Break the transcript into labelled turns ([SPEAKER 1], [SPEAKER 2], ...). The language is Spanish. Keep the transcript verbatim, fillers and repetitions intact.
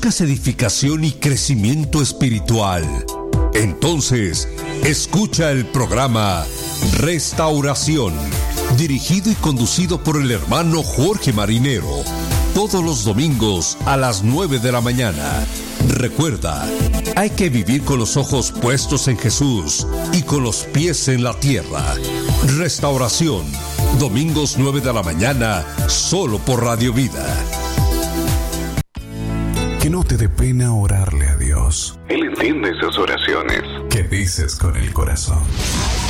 [SPEAKER 1] ¿Buscas edificación y crecimiento espiritual? Entonces, escucha el programa Restauración, dirigido y conducido por el hermano Jorge Marinero, todos los domingos a las nueve de la mañana. Recuerda, hay que vivir con los ojos puestos en Jesús y con los pies en la tierra. Restauración, domingos nueve de la mañana, solo por Radio Vida.
[SPEAKER 2] Que no te dé pena orarle a Dios.
[SPEAKER 3] Él entiende sus oraciones.
[SPEAKER 2] ¿Qué dices con el corazón?